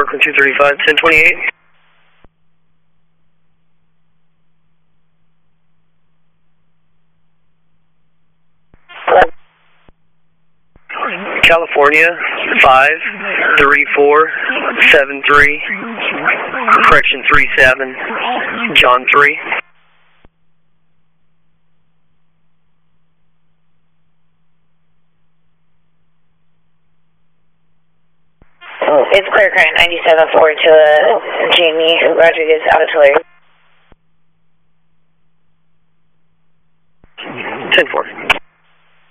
Brooklyn 235, 1028. California 53473, correction 37, John 3. It's clear current 97.4 to Jamie Rodriguez Auditory. 10-4.